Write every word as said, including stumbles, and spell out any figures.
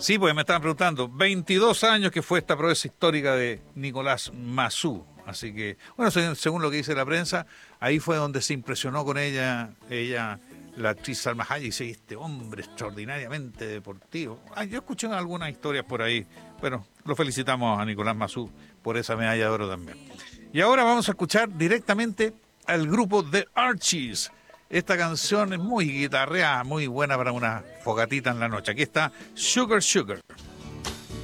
Sí, pues me estaban preguntando, veintidós años que fue esta proeza histórica de Nicolás Massú. Así que, bueno, según, según lo que dice la prensa, ahí fue donde se impresionó con ella, ella, la actriz Salma Hayek, y dice, este hombre extraordinariamente deportivo. Ah, yo escuché algunas historias por ahí. Bueno, lo felicitamos a Nicolás Massú por esa medalla de oro también. Y ahora vamos a escuchar directamente al grupo The Archies. Esta canción es muy guitarreada, muy buena para una fogatita en la noche. Aquí está Sugar Sugar.